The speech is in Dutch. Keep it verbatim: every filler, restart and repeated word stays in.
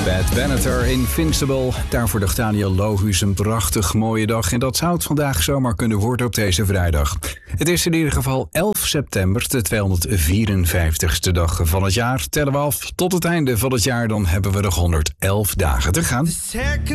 Bad Benatar, Invincible. Daarvoor dacht Daniel Lohuus een prachtig mooie dag. En dat zou het vandaag zomaar kunnen worden op deze vrijdag. Het is in ieder geval elf september, de tweehonderdvierenvijftigste dag van het jaar. Tellen we af tot het einde van het jaar, dan hebben we nog honderdelf dagen te gaan.